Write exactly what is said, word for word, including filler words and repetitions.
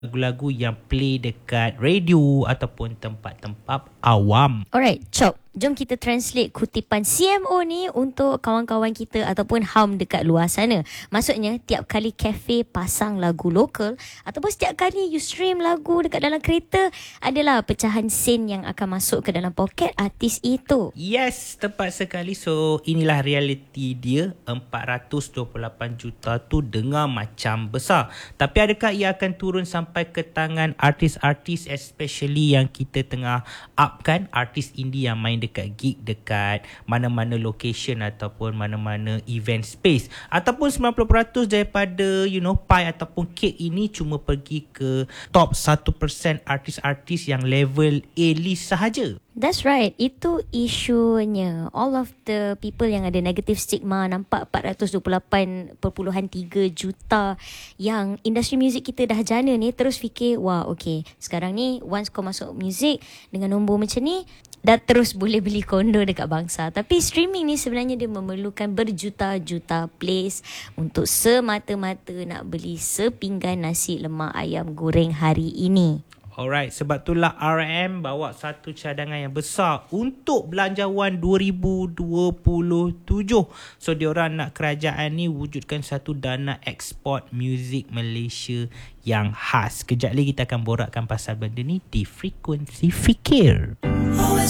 lagu-lagu yang play dekat radio ataupun tempat-tempat awam. Alright, Chop. Jom kita translate kutipan C M O ni untuk kawan-kawan kita ataupun H A M dekat luar sana. Maksudnya, tiap kali kafe pasang lagu lokal ataupun setiap kali you stream lagu dekat dalam kereta, adalah pecahan sen yang akan masuk ke dalam poket artis itu. Yes, tepat sekali. So, inilah realiti dia. empat ratus dua puluh lapan juta tu dengar macam besar. Tapi adakah ia akan turun sampai ke tangan artis-artis, especially yang kita tengah upkan, artis indie yang main dekat gig dekat mana-mana location ataupun mana-mana event space, ataupun sembilan puluh peratus daripada you know pie ataupun cake ini cuma pergi ke top satu peratus artis-artis yang level A-list sahaja. That's right. Itu isunya. All of the people yang ada negative stigma, nampak empat ratus dua puluh lapan perpuluhan tiga juta yang industri muzik kita dah jana ni, terus fikir, wah okay, sekarang ni once kau masuk muzik dengan nombor macam ni, dah terus boleh beli kondo dekat bangsa. Tapi streaming ni sebenarnya dia memerlukan berjuta-juta plays untuk semata-mata nak beli sepinggan nasi lemak ayam goreng hari ini. Alright, sebab itulah R M bawa satu cadangan yang besar untuk belanjawan dua ribu dua puluh tujuh. So, diorang nak kerajaan ni wujudkan satu dana ekspor muzik Malaysia yang khas. Kejap lagi kita akan borakkan pasal benda ni di Frekuensi Fikir.